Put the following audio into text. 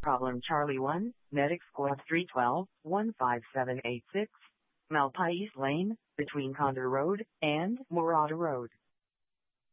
Problem Charlie 1, Medic Squad 312, 15786, Malpais Lane, between Condor Road and Morada Road.